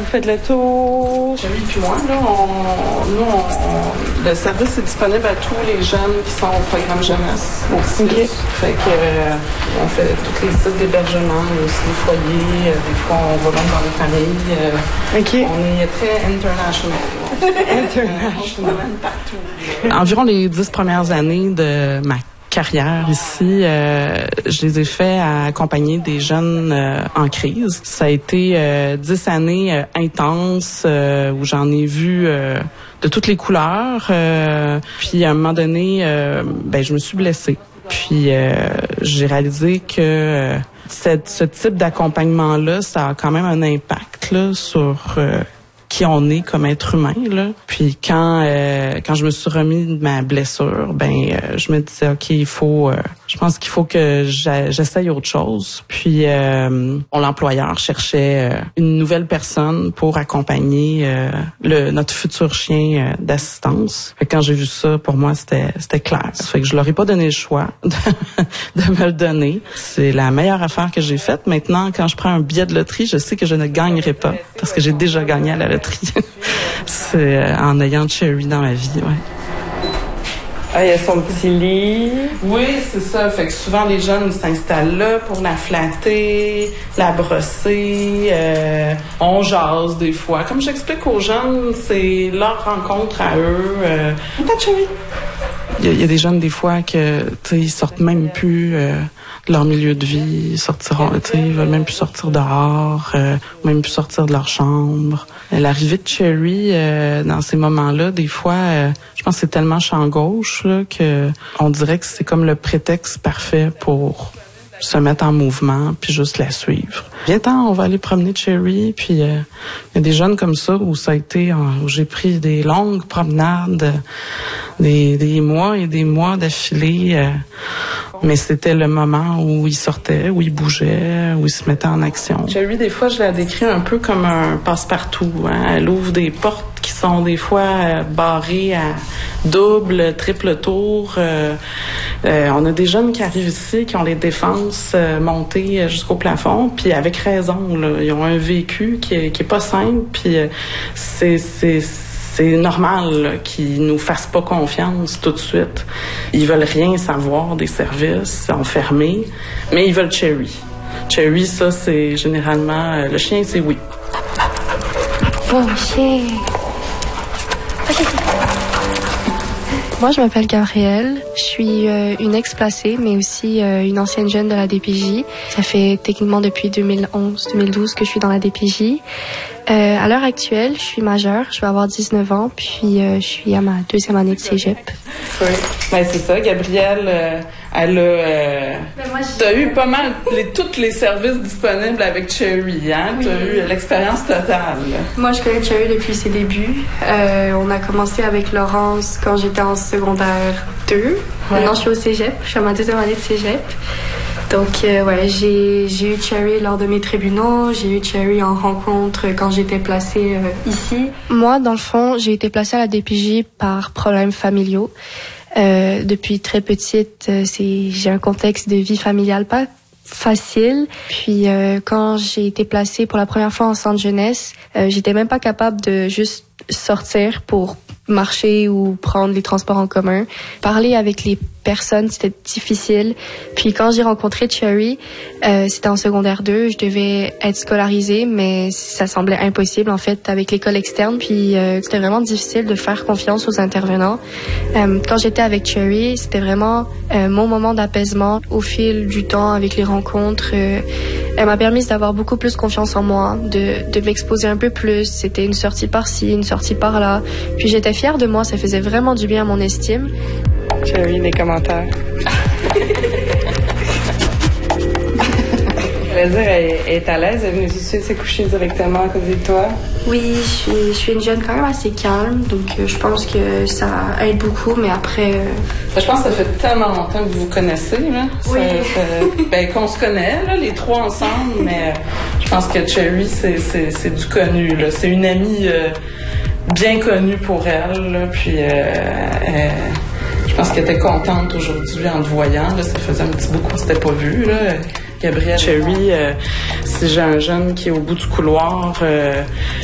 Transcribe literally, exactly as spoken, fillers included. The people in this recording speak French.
vous faites le tour. Cherry puis moi, là, on, nous, on, on, le service est disponible à tous les jeunes qui sont au programme jeunesse aussi. Okay. Fait que euh, on fait tous les sites d'hébergement, aussi les foyers. Euh, des fois, on va même dans les familles. Euh, okay. On est très international. International. Partout. Environ les dix premières années de ma carrière ici, euh, je les ai fait à accompagner des jeunes euh, en crise. Ça a été euh, dix années euh, intenses euh, où j'en ai vu euh, de toutes les couleurs. Euh, puis à un moment donné, euh, ben je me suis blessée. Puis euh, j'ai réalisé que euh, cette, ce type d'accompagnement-là, ça a quand même un impact là, sur euh, qui on est comme être humain là. Puis quand euh, quand je me suis remis de ma blessure, ben euh, je me disais ok, il faut euh, je pense qu'il faut que j'a, j'essaye autre chose. Puis euh, l'employeur cherchait euh, une nouvelle personne pour accompagner euh, le notre futur chien euh, d'assistance. Fait que quand j'ai vu ça, pour moi c'était c'était clair. Fait que je leur ai pas donné le choix de, de me le donner. C'est la meilleure affaire que j'ai faite. Maintenant, quand je prends un billet de loterie, je sais que je ne gagnerai pas parce que j'ai déjà gagné à la loterie. C'est euh, en ayant Cherry dans ma vie, ouais. Ah, il y a son petit lit. Oui, c'est ça. Fait que souvent, les jeunes s'installent là pour la flatter, la brosser. Euh, on jase des fois. Comme j'explique aux jeunes, c'est leur rencontre à eux. Euh, T'as Cherry? Il y, a, il y a des jeunes, des fois, que, tu sais, ils sortent même plus euh, de leur milieu de vie. Ils sortiront, tu sais, ils veulent même plus sortir dehors, euh, même plus sortir de leur chambre. L'arrivée de Cherry, euh, dans ces moments-là, des fois, euh, je pense que c'est tellement champ gauche, là, que on dirait que c'est comme le prétexte parfait pour se mettre en mouvement puis juste la suivre. Viens-t'en, on va aller promener Cherry. Puis euh, il y a des jeunes comme ça où ça a été, où j'ai pris des longues promenades, des, des mois et des mois d'affilée. Euh, mais c'était le moment où il sortait, où il bougeait, où il se mettait en action. Cherry, des fois, je la décris un peu comme un passe-partout. Hein? Elle ouvre des portes qui sont des fois euh, barrées à double, triple tour. Euh, euh, on a des jeunes qui arrivent ici, qui ont les défenses euh, montées jusqu'au plafond, puis avec raison. Là, ils ont un vécu qui est, qui est pas simple, puis euh, c'est... c'est C'est normal là, qu'ils nous fassent pas confiance tout de suite. Ils veulent rien savoir des services, sont fermés, mais ils veulent Cherry. Cherry, ça, c'est généralement... Euh, le chien, c'est oui. Bon chien! Moi, je m'appelle Gabrielle. Je suis euh, une ex-placée, mais aussi euh, une ancienne jeune de la D P J. Ça fait techniquement depuis deux mille onze deux mille douze que je suis dans la D P J. Euh, à l'heure actuelle, je suis majeure. Je vais avoir dix-neuf ans, puis euh, je suis à ma deuxième année de cégep. Oui, ben, c'est ça. Gabrielle, euh, elle a... Euh, t'as eu pas mal, les, tous les services disponibles avec Cherry, hein? Oui. T'as eu l'expérience totale. Moi, je connais Cherry depuis ses débuts. Euh, on a commencé avec Laurence quand j'étais en secondaire deux. Ouais. Maintenant, je suis au cégep. Je suis à ma deuxième année de cégep. Donc, euh, ouais, j'ai, j'ai eu Cherry lors de mes tribunaux. J'ai eu Cherry en rencontre quand j'étais placée euh, ici. Moi, dans le fond, j'ai été placée à la D P J par problèmes familiaux. Euh, depuis très petite, euh, c'est, j'ai un contexte de vie familiale pas facile. Puis, euh, quand j'ai été placée pour la première fois en centre jeunesse, euh, j'étais même pas capable de juste sortir pour marcher ou prendre les transports en commun. Parler avec les personnes, c'était difficile. Puis quand j'ai rencontré Cherry, euh, c'était en secondaire deux, je devais être scolarisée, mais ça semblait impossible en fait avec l'école externe. Puis euh, c'était vraiment difficile de faire confiance aux intervenants. Euh, quand j'étais avec Cherry, c'était vraiment euh, mon moment d'apaisement. Au fil du temps, avec les rencontres, euh, elle m'a permis d'avoir beaucoup plus confiance en moi, de, de m'exposer un peu plus. C'était une sortie par-ci, une sortie par-là. Puis j'étais fière de moi, ça faisait vraiment du bien à mon estime. Cherry, les commentaires. Je veux dire, elle, elle est à l'aise, elle est venue se coucher directement à côté de toi. Oui, je suis, je suis une jeune quand même assez calme, donc euh, je pense que ça aide beaucoup, mais après... Euh... Je pense que ça fait tellement longtemps que vous vous connaissez, là. Oui. Ça, ça, ben, qu'on se connaît, là, les trois ensemble, mais je pense que Cherry, c'est, c'est, c'est du connu, là. C'est une amie euh, bien connue pour elle, là, puis euh, euh, je pense qu'elle était contente aujourd'hui en te voyant, là. Ça faisait un petit bout qu'on s'était pas vu, là. Gabrielle, Cherry, euh, si j'ai un jeune qui est au bout du couloir, euh,